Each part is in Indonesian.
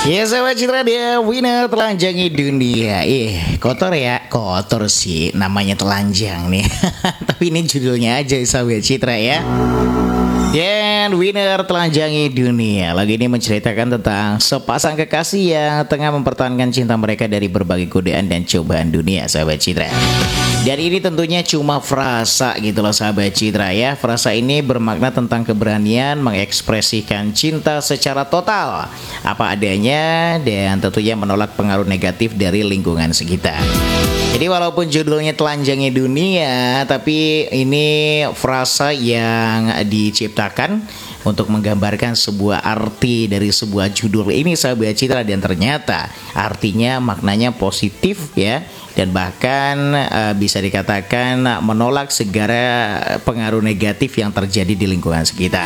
Ya sahabat Citra, dia winner telanjangi dunia. Kotor ya, kotor sih namanya telanjang nih. Tapi ini judulnya aja sahabat Citra ya. Dan winner telanjangi dunia. Lagu ini menceritakan tentang sepasang kekasih yang tengah mempertahankan cinta mereka dari berbagai godaan dan cobaan dunia, sahabat Citra. Dan ini tentunya cuma frasa gitu loh sahabat Citra ya. Frasa ini bermakna tentang keberanian mengekspresikan cinta secara total, apa adanya, dan tentunya menolak pengaruh negatif dari lingkungan sekitar. Jadi walaupun judulnya telanjangi dunia, tapi ini frasa yang diciptakan untuk menggambarkan sebuah arti dari sebuah judul ini sahabat Citra. Dan ternyata artinya maknanya positif ya. Dan bahkan bisa dikatakan menolak segala pengaruh negatif yang terjadi di lingkungan sekitar.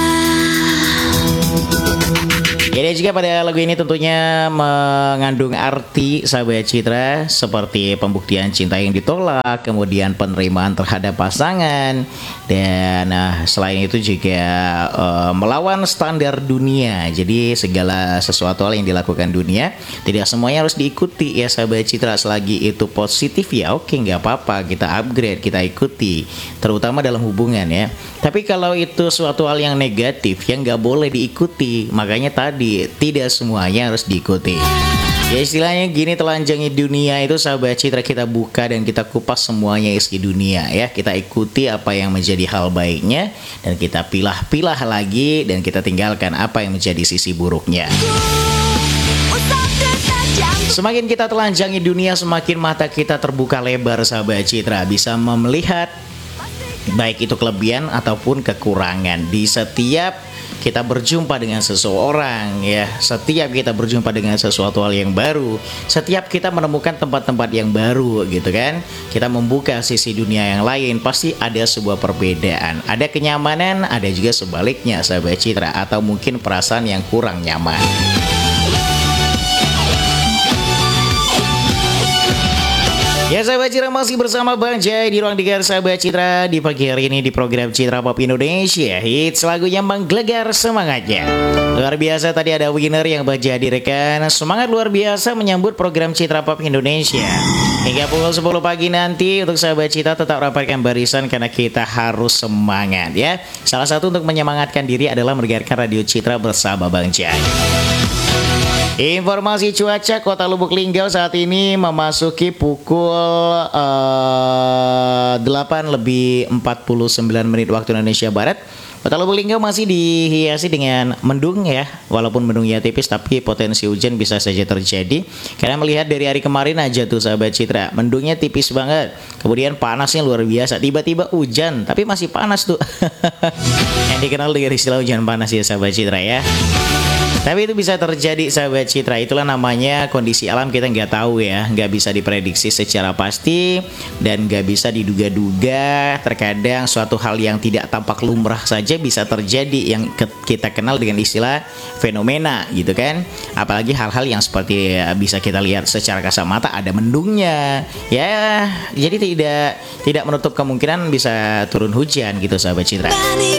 Jadi jika pada lagu ini tentunya mengandung arti sahabat Citra seperti pembuktian cinta yang ditolak, kemudian penerimaan terhadap pasangan, dan selain itu juga melawan standar dunia. Jadi segala sesuatu hal yang dilakukan dunia tidak semuanya harus diikuti ya sahabat Citra. Selagi itu positif ya oke, nggak apa-apa, kita upgrade, kita ikuti, terutama dalam hubungan ya. Tapi kalau itu suatu hal yang negatif yang nggak boleh diikuti, makanya tadi tidak semuanya harus diikuti. Ya istilahnya gini, telanjangi dunia itu sahabat Citra, kita buka dan kita kupas semuanya isi dunia ya. Kita ikuti apa yang menjadi hal baiknya, dan kita pilah-pilah lagi, dan kita tinggalkan apa yang menjadi sisi buruknya. Semakin kita telanjangi dunia, semakin mata kita terbuka lebar sahabat Citra, bisa melihat baik itu kelebihan ataupun kekurangan di setiap kita berjumpa dengan seseorang ya. Setiap kita berjumpa dengan sesuatu hal yang baru, setiap kita menemukan tempat-tempat yang baru gitu kan, kita membuka sisi dunia yang lain, pasti ada sebuah perbedaan, ada kenyamanan, ada juga sebaliknya sahabat Citra, atau mungkin perasaan yang kurang nyaman. Ya sahabat Citra, masih bersama Bang Jai di Ruang Dengar sahabat Citra. Di pagi hari ini di program Citra Pop Indonesia, hits lagunya menggelegar semangatnya. Luar biasa, tadi ada winner yang Bang Jai direkan. Semangat luar biasa menyambut program Citra Pop Indonesia. Hingga pukul 10 pagi nanti untuk sahabat Citra tetap rapatkan barisan karena kita harus semangat ya. Salah satu untuk menyemangatkan diri adalah mendengarkan Radio Citra bersama Bang Jai. Informasi cuaca Kota Lubuk Linggau saat ini memasuki pukul 8:49 waktu Indonesia Barat. Kota Lubuk Linggau masih dihiasi dengan mendung ya. Walaupun mendungnya tipis, tapi potensi hujan bisa saja terjadi. Karena melihat dari hari kemarin aja tuh sahabat Citra, mendungnya tipis banget. Kemudian panasnya luar biasa. Tiba-tiba hujan, tapi masih panas tuh. Yang dikenal dengan istilah hujan panas ya sahabat Citra ya. Tapi itu bisa terjadi sahabat Citra, itulah namanya kondisi alam, kita nggak tahu ya, nggak bisa diprediksi secara pasti dan nggak bisa diduga-duga. Terkadang suatu hal yang tidak tampak lumrah saja bisa terjadi, yang kita kenal dengan istilah fenomena gitu kan. Apalagi hal-hal yang seperti bisa kita lihat secara kasat mata, ada mendungnya ya, jadi tidak menutup kemungkinan bisa turun hujan gitu sahabat Citra.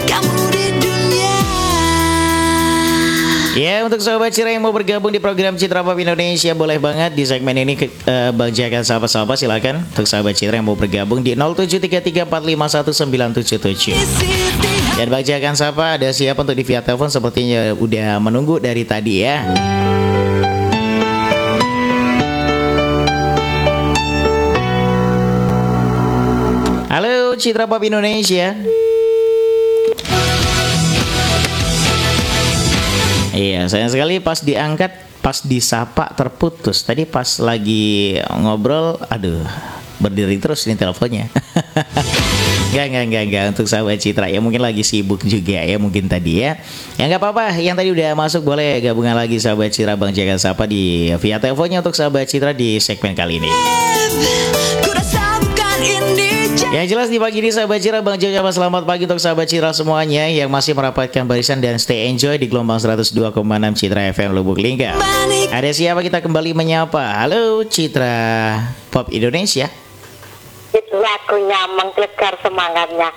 Ya, untuk sahabat Citra yang mau bergabung di program Citra Pop Indonesia, boleh banget di segmen ini Bang Jai akan sapa-sapa, silakan. Untuk sahabat Citra yang mau bergabung di 0733451977. Dan Bang Jai akan sapa, ada siapa untuk di via telepon, sepertinya udah menunggu dari tadi ya. Halo Citra Pop Indonesia. Iya, sayang sekali pas diangkat, pas disapa terputus. Tadi pas lagi ngobrol, aduh, berdiri terus ini teleponnya. Enggak. Untuk sahabat Citra ya, mungkin lagi sibuk juga ya, mungkin tadi ya. Ya nggak apa-apa, yang tadi udah masuk boleh gabungan lagi sahabat Citra, Bang Jaga Sapa di via teleponnya untuk sahabat Citra di segmen kali ini. Yang jelas di pagi ini sahabat Citra, Bang Jai ucapkan selamat pagi untuk sahabat Citra semuanya yang masih merapatkan barisan dan stay enjoy di gelombang 102,6 Citra FM Lubuk Linggau. Ada siapa kita kembali menyapa? Halo Citra Pop Indonesia. Itu lagunya menggelegar semangatnya.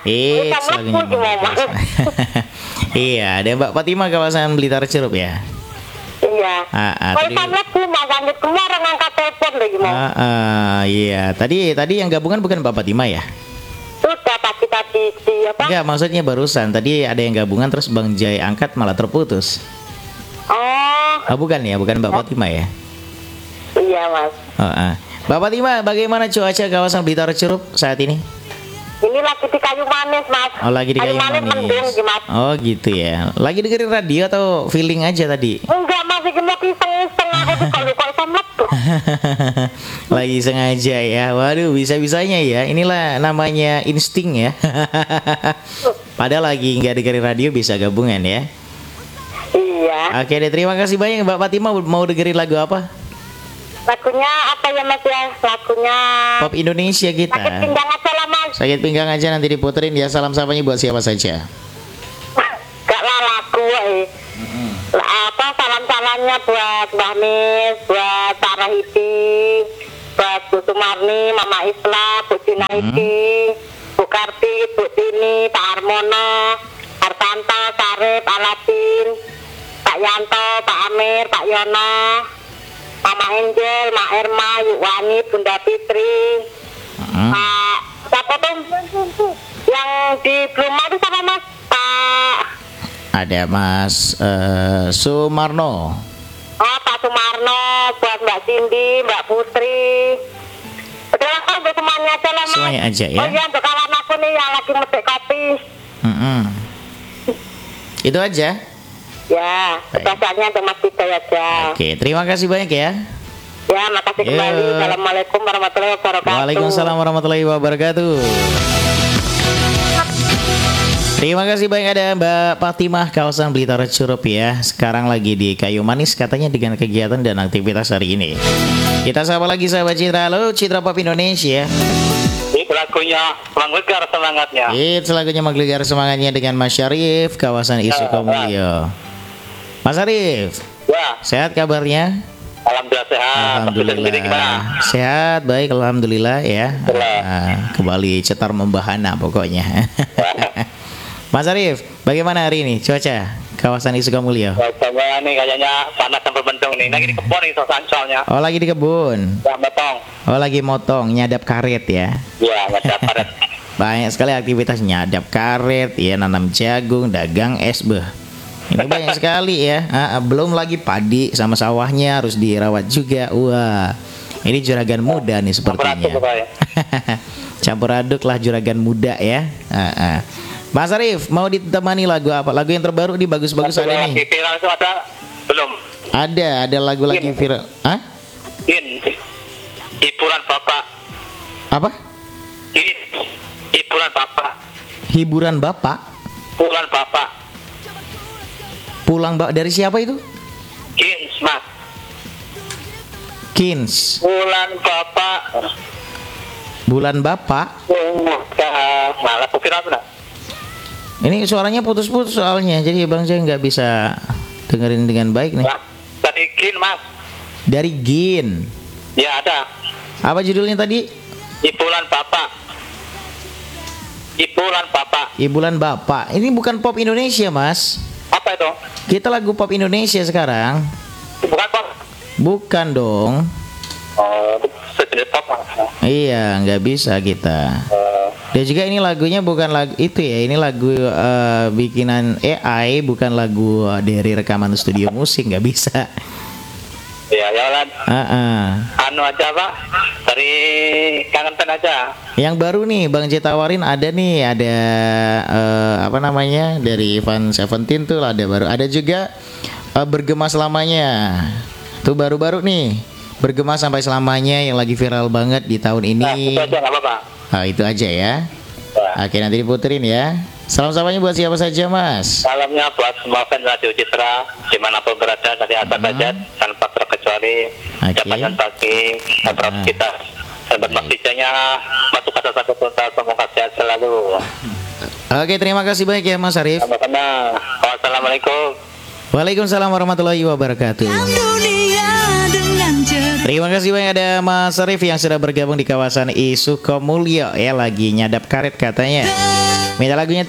Iya, ada Mbak Fatima kawasan Blitar Cerup ya. Iya, Iya. Kalau Tadi. samlet tuh Mas Anit kemarin angkat telepon lagi mau. Iya. Tadi yang gabungan bukan Mbak Fatima ya? Sudah tadi di apa? Enggak, maksudnya barusan. Tadi ada yang gabungan terus Bang Jai angkat malah terputus. Oh, Bukan ya, bukan Mbak Fatima ya? iya Mas. Mbak Fatima, bagaimana cuaca kawasan Blitar Curup saat ini? Ini lagi di Kayu Manis Mas. Oh, lagi di Kayu mendung Manis. gimana? Oh, gitu ya. Lagi dengerin radio atau feeling aja tadi? Enggak Mas, iki mau iseng-iseng aku tuh kalau samlet tuh. Lagi sengaja ya. Waduh, bisa-bisanya ya. Inilah namanya insting ya. Padahal lagi nggak dengerin radio bisa gabungan ya. Iya. Oke deh, terima kasih banyak Mbak Fatima. Mau dengerin lagu apa? Lagunya apa ya Mas ya? Lagunya Pop Indonesia kita. Sakit Pinggang aja lah Mas. Sakit pinggang aja nanti diputerin ya. Salam sapanya buat siapa saja. Gak lah lagu apa salam-salamnya buat Mbak Mis, buat Sarah Hidi, buat Bu Sumarni, Mama Isla, Bu Junaidi, Bu Karti, Bu Tini, Pak Armono, Hartanto, Sarip, Aladin, Pak Yanto, Pak Amir, Pak Yono, Mama Angel, Mak Erma, Yuwani, Bunda Fitri, Pak siapa tuh yang di Bluma itu siapa Mas? Pak Ada Mas Sumarno. Oh, Pak Sumarno, buat Mbak Cindy, Mbak Putri. Udah lah, untuk semuanya aja lah, Mas. Semuanya aja ya. Oh iya, untuk kawan aku nih yang lagi metik kopi. Itu aja. Ya, Baik. biasanya untuk Mas Tito aja. Oke, terima kasih banyak ya. Ya, makasih kembali. Yuk. Assalamualaikum warahmatullahi wabarakatuh. Waalaikumsalam warahmatullahi wabarakatuh. Terima kasih banyak ada Mbak Fatimah kawasan Blitar Curup ya. Sekarang lagi di Kayu Manis katanya dengan kegiatan dan aktivitas hari ini. Kita sapa lagi sahabat Citra. Halo Citra Pop Indonesia. Itu lagunya menggelegar semangatnya. Itu lagunya menggelegar semangatnya dengan Mas Syarif kawasan Isukomulyo. Mas Syarif, Ya, sehat kabarnya? alhamdulillah sehat. Tapi sendiri gimana? Sehat, baik alhamdulillah ya. Kembali cetar membahana pokoknya. Mas Arif, bagaimana hari ini cuaca kawasan Isukomulyo? Saya nih kayaknya panas dan bermendung nih. Lagi di kebun nih soalnya. Oh lagi di kebun. Ya, motong. Oh lagi motong, nyadap karet ya. Ya, nggak ada paret. Banyak sekali aktivitas nyadap karet, ya nanam jagung, dagang es beh. Ini banyak sekali ya. Belum lagi padi sama sawahnya harus dirawat juga. Wah, ini juragan muda nih sepertinya. Campur aduk, pokoknya. Campur aduk lah juragan muda ya. Mas Arif, mau ditemani lagu apa? Lagu yang terbaru nih bagus-bagus ada Lagi nih. viral itu ada? Belum. Ada lagu lagi viral. Hah? Hiburan Bapak. Apa? Ini hiburan Bapak. Hiburan Bapak. Hiburan Bapak. Pulang dari siapa itu? Kins, Mas. Kins. Bulan Bapak. Bulan Bapak. Malah aku viral tuh. Ini suaranya putus-putus soalnya. Jadi Bang Jay nggak bisa dengerin dengan baik nih. Tadi Kin, Mas. Dari Gin. Ya ada. Apa judulnya tadi? Hiburan Bapak. Hiburan Bapak. Ibulan Bapak. Ini bukan pop Indonesia, Mas. Apa itu? Kita lagu pop Indonesia sekarang. Bukan Pak. Bukan dong. Oh, sejenis pop, Mas. Iya, nggak bisa kita. Dan juga ini lagunya bukan lagu itu ya. Ini lagu bikinan AI, bukan lagu dari rekaman studio musik. Nggak bisa. Ya, jalan. Anu aja, Pak. Dari Kangen Pen aja. Yang baru nih Bang J tawarin ada nih, ada apa namanya dari Van Seventeen tuh ada baru, ada juga Bergema Selamanya. Tuh baru-baru nih Bergema Sampai Selamanya yang lagi viral banget di tahun ini. Nah, itu aja nggak apa-apa. Itu aja ya. Ya. Oke, nanti diputerin ya. Salam sapanya buat siapa saja, Mas? Salamnya buat semua fans Radio Citra dimanapun berada dari atas derajat tanpa terkecuali. Oke. Jabanan pagi, sahabat kita. Sahabat maksudnya masuk kata satu tuntas, semoga sehat selalu. Oke, terima kasih banyak ya Mas Arif. Sama-sama. Wassalamualaikum. Waalaikumsalam warahmatullahi wabarakatuh. Terima kasih banyak ada Mas Arif yang sudah bergabung di kawasan Isukomulyo ya, lagi nyadap karet katanya. Minta lagunya